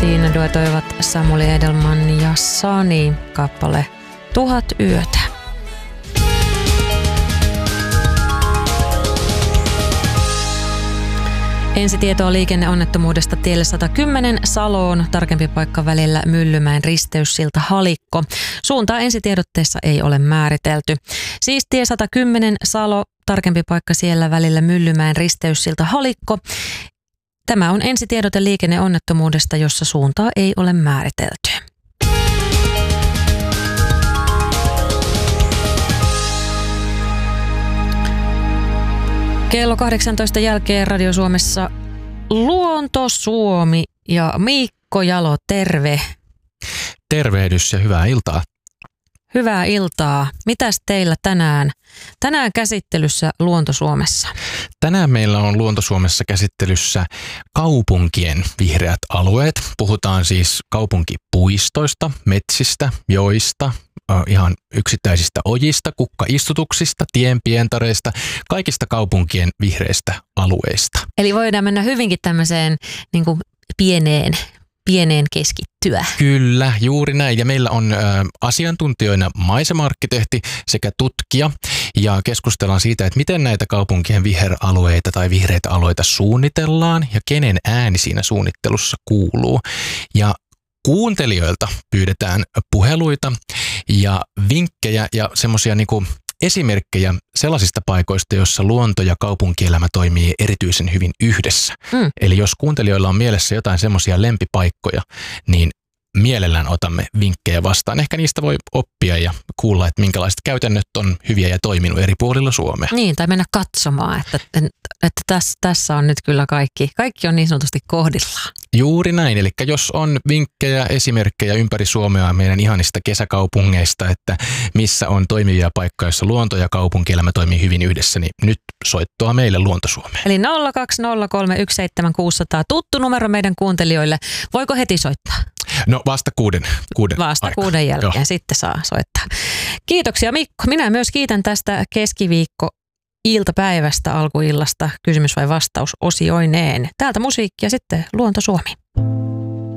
Siinä duetoivat Samuli Edelman ja Sani, kappale 1000 yötä. Ensitietoa liikenneonnettomuudesta tielle 110 Saloon, tarkempi paikka välillä Myllymäen risteyssilta Halikko. Suuntaa ensitiedotteessa ei ole määritelty. Siis tie 110 Salo, tarkempi paikka siellä välillä Myllymäen risteyssilta Halikko. Tämä on ensitiedote liikenneonnettomuudesta, jossa suuntaa ei ole määritelty. Kello 18 jälkeen Radio Suomessa Luonto Suomi ja Mikko Jalo, terve. Tervehdys ja hyvää iltaa. Hyvää iltaa. Mitäs teillä tänään käsittelyssä Luonto Suomessa? Tänään meillä on Luonto Suomessa käsittelyssä kaupunkien vihreät alueet. Puhutaan siis kaupunkipuistoista, metsistä, joista, ihan yksittäisistä ojista, kukkaistutuksista, tienpientareista, kaikista kaupunkien vihreistä alueista. Eli voidaan mennä hyvinkin tämmöiseen niin kuin pieneen keskittyä. Kyllä, juuri näin. Ja meillä on asiantuntijoina maisema-arkkitehti sekä tutkija. Ja keskustellaan siitä, että miten näitä kaupunkien viheralueita tai vihreitä alueita suunnitellaan ja kenen ääni siinä suunnittelussa kuuluu. Ja kuuntelijoilta pyydetään puheluita ja vinkkejä ja semmoisia niinku esimerkkejä sellaisista paikoista, joissa luonto ja kaupunkielämä toimii erityisen hyvin yhdessä. Eli jos kuuntelijoilla on mielessä jotain semmoisia lempipaikkoja, niin mielellään otamme vinkkejä vastaan. Ehkä niistä voi oppia ja kuulla, että minkälaiset käytännöt on hyviä ja toiminut eri puolilla Suomea. Niin, tai mennä katsomaan, että tässä on nyt kyllä kaikki on niin sanotusti kohdillaan. Juuri näin, eli jos on vinkkejä, esimerkkejä ympäri Suomea meidän ihanista kesäkaupungeista, että missä on toimivia paikkoja, joissa luonto ja kaupunkielämä toimii hyvin yhdessä, niin nyt soittoa meille Luonto Suomeen. Eli 020317600, tuttu numero meidän kuuntelijoille. Voiko heti soittaa? No vasta kuuden Vasta aikaan. 6 jälkeen. Joo. Sitten saa soittaa. Kiitoksia Mikko. Minä myös kiitän tästä keskiviikko-iltapäivästä alkuillasta kysymys vai vastaus osioineen. Täältä musiikkia sitten Luonto Suomi.